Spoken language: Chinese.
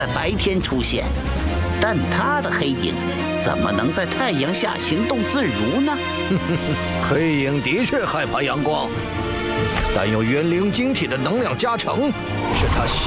在白天出现，但它的黑影怎么能在太阳下行动自如呢？ 黑影的确害怕阳光，但有元灵晶体的能量加成，使它